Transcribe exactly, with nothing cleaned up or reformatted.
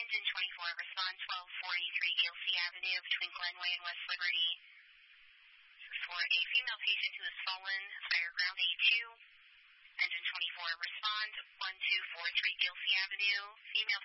Engine twenty-four, respond twelve forty-three Gilsey Avenue between Glenway and West Liberty. For a female patient who has fallen, fire ground A two. Engine twenty-four, respond one two four three Gilsey Avenue. Female